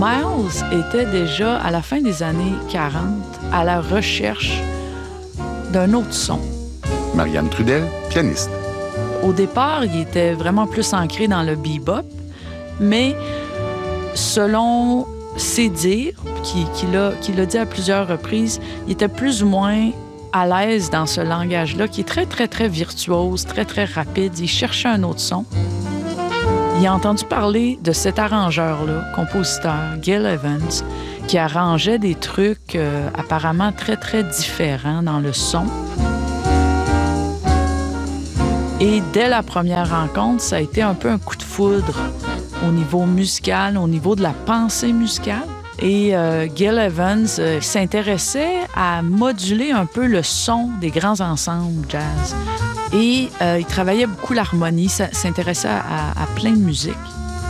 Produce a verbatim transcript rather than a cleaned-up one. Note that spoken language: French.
Miles était déjà, à la fin des années quarante, à la recherche d'un autre son. Marianne Trudel, pianiste. Au départ, il était vraiment plus ancré dans le bebop, mais selon ses dires, qu'il, qu'il a, qu'il a dit à plusieurs reprises, il était plus ou moins à l'aise dans ce langage-là, qui est très, très, très virtuose, très, très rapide. Il cherchait un autre son. Il a entendu parler de cet arrangeur-là, compositeur, Gil Evans, qui arrangeait des trucs euh, apparemment très, très différents dans le son. Et dès la première rencontre, ça a été un peu un coup de foudre au niveau musical, au niveau de la pensée musicale. Et euh, Gil Evans euh, s'intéressait à moduler un peu le son des grands ensembles jazz. Et euh, il travaillait beaucoup l'harmonie, ça, s'intéressait à, à plein de musique.